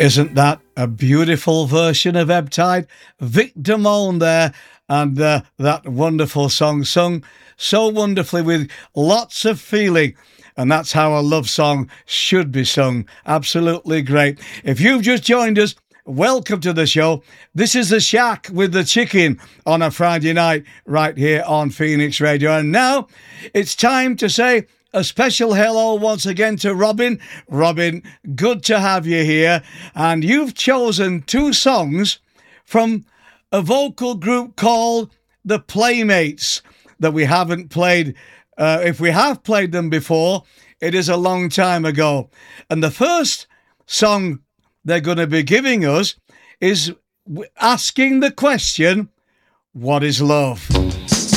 Isn't that a beautiful version of Ebb Tide? Victor Moan there, and that wonderful song sung so wonderfully with lots of feeling. And that's how a love song should be sung. Absolutely great. If you've just joined us, welcome to the show. This is The Shack with the Chicken on a Friday night right here on Phoenix Radio. And now it's time to say a special hello once again to Robin. Robin, good to have you here. And you've chosen two songs from a vocal group called The Playmates that we haven't played. If we have played them before, it is a long time ago. And the first song they're going to be giving us is asking the question, what is love?